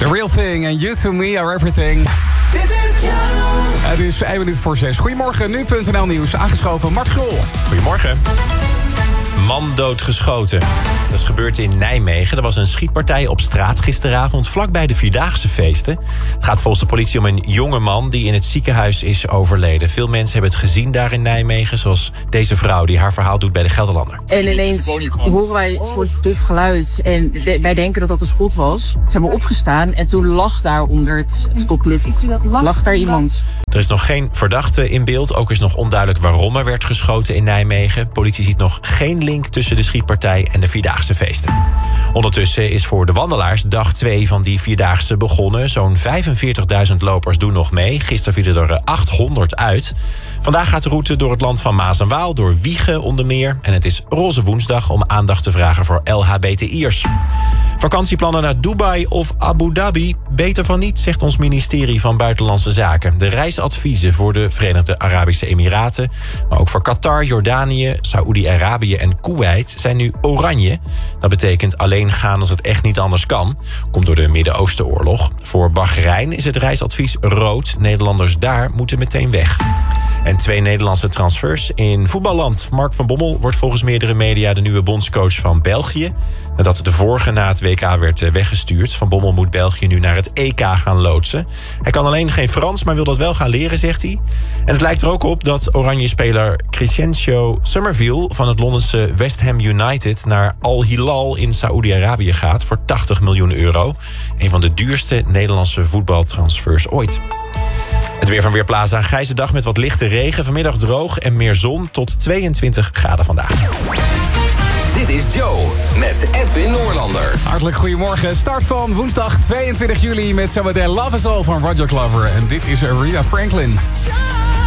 The Real Thing and You To Me Are Everything. Dit is Joe. Het is 1 minuut voor 6. Goedemorgen, nu.nl Nieuws. Aangeschoven Mart Grol. Goedemorgen. Man doodgeschoten. Dat is gebeurd in Nijmegen. Er was een schietpartij op straat gisteravond vlakbij de Vierdaagse feesten. Het gaat volgens de politie om een jonge man die in het ziekenhuis is overleden. Veel mensen hebben het gezien daar in Nijmegen, zoals deze vrouw die haar verhaal doet bij de Gelderlander. En ineens horen wij voor het duf geluid en wij denken dat dat een schot was. Zijn we opgestaan en toen lag daar onder het stoplicht, lag daar iemand. Er is nog geen verdachte in beeld. Ook is nog onduidelijk waarom er werd geschoten in Nijmegen. Politie ziet nog geen link tussen de schietpartij en de Vierdaagse feesten. Ondertussen is voor de wandelaars dag 2 van die Vierdaagse begonnen. Zo'n 45.000 lopers doen nog mee. Gisteren vielen er 800 uit. Vandaag gaat de route door het land van Maas en Waal, door Wijchen onder meer. En het is Roze Woensdag om aandacht te vragen voor LHBTI'ers. Vakantieplannen naar Dubai of Abu Dhabi? Beter van niet, zegt ons ministerie van Buitenlandse Zaken. De reisadviezen voor de Verenigde Arabische Emiraten, maar ook voor Qatar, Jordanië, Saoedi-Arabië en Kuwait zijn nu oranje. Dat betekent alleen gaan als het echt niet anders kan. Komt door de Midden-Oosten-oorlog. Voor Bahrein is het reisadvies rood. Nederlanders daar moeten meteen weg. En 2 Nederlandse transfers in voetballand. Mark van Bommel wordt volgens meerdere media de nieuwe bondscoach van België. Nadat de vorige na het WK werd weggestuurd. Van Bommel moet België nu naar het EK gaan loodsen. Hij kan alleen geen Frans, maar wil dat wel gaan leren, zegt hij. En het lijkt er ook op dat Oranje-speler Crescencio Summerville van het Londense West Ham United naar Al Hilal in Saoedi-Arabië gaat voor €80 miljoen. Een van de duurste Nederlandse voetbaltransfers ooit. Het weer van Weerplaza, een grijze dag met wat lichte regen. Vanmiddag droog en meer zon tot 22 graden vandaag. Dit is Joe met Edwin Noorlander. Hartelijk goedemorgen. Start van woensdag 22 juli met zometeen Love Is All van Roger Glover. En dit is Aretha Franklin.